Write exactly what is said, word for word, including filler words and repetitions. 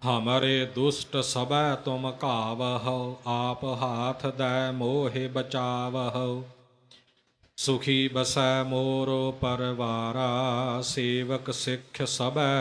हमरे दुष्ट सबै तुम कावहु, आप हाथ दै मोहि बचावहु। सुखी बसै मोर परवारा, सेवक सिख सबै